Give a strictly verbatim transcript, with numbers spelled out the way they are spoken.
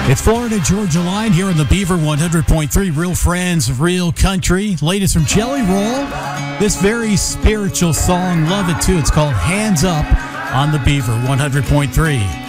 It's Florida Georgia Line here on the Beaver one hundred point three, Real Friends, Real Country. Latest from Jelly Roll. This very spiritual song, love it too. It's called Hands Up on the Beaver one hundred point three.